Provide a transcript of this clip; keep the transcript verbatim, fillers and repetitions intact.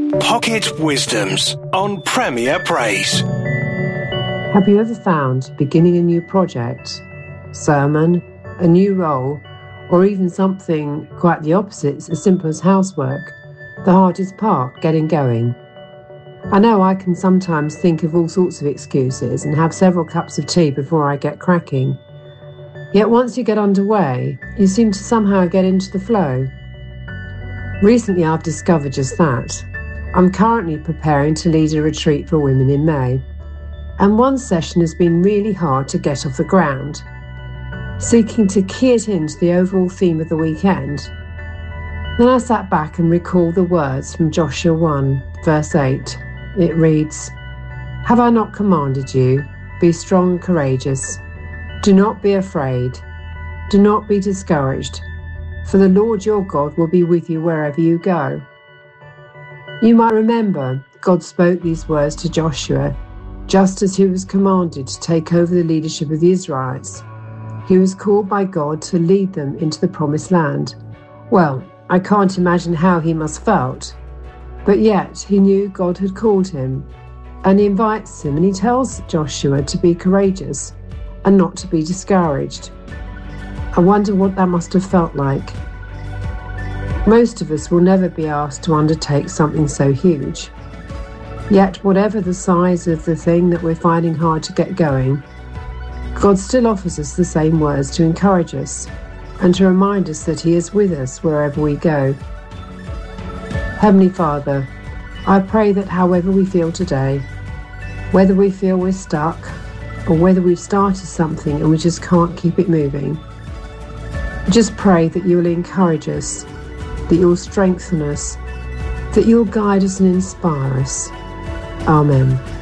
Pocket Wisdoms on Premier Praise. Have you ever found beginning a new project, sermon, a new role, or even something quite the opposite, as simple as housework, the hardest part, getting going? I know I can sometimes think of all sorts of excuses and have several cups of tea before I get cracking. Yet once you get underway, you seem to somehow get into the flow. Recently I've discovered just that. I'm currently preparing to lead a retreat for women in May, and one session has been really hard to get off the ground. Seeking to key it into the overall theme of the weekend, then I sat back and recalled the words from Joshua one, verse eight. It reads, "Have I not commanded you? Be strong and courageous. Do not be afraid. Do not be discouraged, for the Lord your God will be with you wherever you go." You might remember God spoke these words to Joshua just as he was commanded to take over the leadership of the Israelites. He was called by God to lead them into the promised land. Well, I can't imagine how he must have felt, but yet he knew God had called him, and he invites him and he tells Joshua to be courageous and not to be discouraged. I wonder what that must have felt like. Most of us will never be asked to undertake something so huge. Yet, whatever the size of the thing that we're finding hard to get going, God still offers us the same words to encourage us and to remind us that He is with us wherever we go. Heavenly Father, I pray that however we feel today, whether we feel we're stuck or whether we've started something and we just can't keep it moving, just pray that you will encourage us, that you'll strengthen us, that you'll guide us and inspire us. Amen.